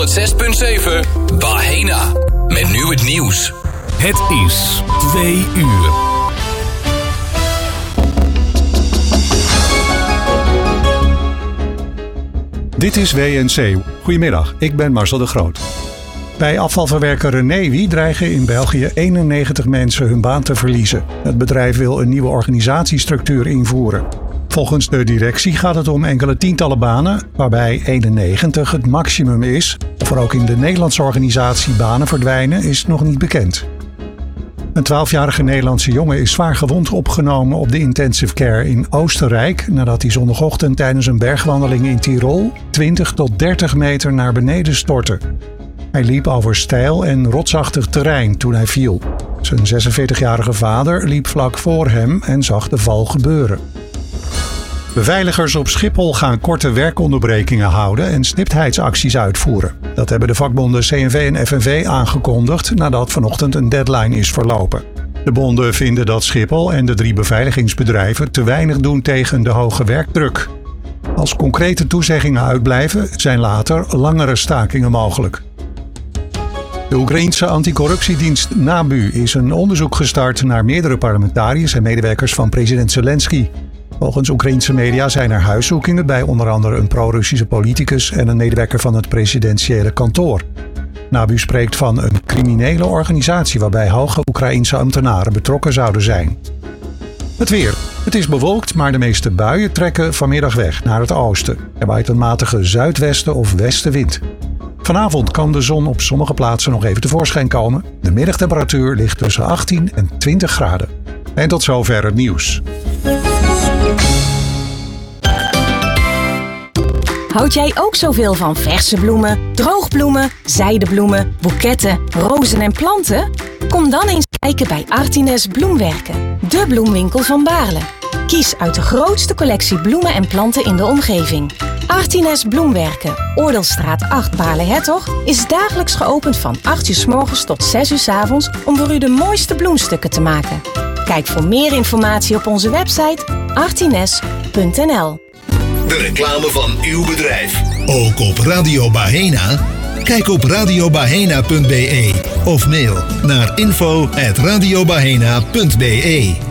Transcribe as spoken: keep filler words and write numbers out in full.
zes punt zeven Bahena. Met nu het nieuws. Het is twee uur. Dit is W N C. Goedemiddag, ik ben Marcel de Groot. Bij afvalverwerker Renewi dreigen in België eenennegentig mensen hun baan te verliezen. Het bedrijf wil een nieuwe organisatiestructuur invoeren. Volgens de directie gaat het om enkele tientallen banen, waarbij eenennegentig het maximum is. Of er ook in de Nederlandse organisatie banen verdwijnen, is nog niet bekend. Een twaalfjarige Nederlandse jongen is zwaar gewond opgenomen op de intensive care in Oostenrijk nadat hij zondagochtend tijdens een bergwandeling in Tirol twintig tot dertig meter naar beneden stortte. Hij liep over steil en rotsachtig terrein toen hij viel. Zijn zesenveertigjarige vader liep vlak voor hem en zag de val gebeuren. Beveiligers op Schiphol gaan korte werkonderbrekingen houden en stiptheidsacties uitvoeren. Dat hebben de vakbonden C N V en F N V aangekondigd nadat vanochtend een deadline is verlopen. De bonden vinden dat Schiphol en de drie beveiligingsbedrijven te weinig doen tegen de hoge werkdruk. Als concrete toezeggingen uitblijven, zijn later langere stakingen mogelijk. De Oekraïense anticorruptiedienst NABU is een onderzoek gestart naar meerdere parlementariërs en medewerkers van president Zelensky. Volgens Oekraïense media zijn er huiszoekingen bij onder andere een pro-Russische politicus en een medewerker van het presidentiële kantoor. NABU spreekt van een criminele organisatie waarbij hoge Oekraïense ambtenaren betrokken zouden zijn. Het weer. Het is bewolkt, maar de meeste buien trekken vanmiddag weg naar het oosten. Er waait een matige zuidwesten of westenwind. Vanavond kan de zon op sommige plaatsen nog even tevoorschijn komen. De middagtemperatuur ligt tussen achttien en twintig graden. En tot zover het nieuws. Houd jij ook zoveel van verse bloemen, droogbloemen, zijdebloemen, boeketten, rozen en planten? Kom dan eens kijken bij Artines Bloemwerken, de bloemwinkel van Baarle. Kies uit de grootste collectie bloemen en planten in de omgeving. Artines Bloemwerken, Oordelstraat acht Baarle-Hertog, is dagelijks geopend van acht uur 's morgens tot zes uur 's avonds om voor u de mooiste bloemstukken te maken. Kijk voor meer informatie op onze website artines punt n l. De reclame van uw bedrijf. Ook op Radio Bahena? Kijk op radiobahena punt b e of mail naar info at radiobahena punt b e.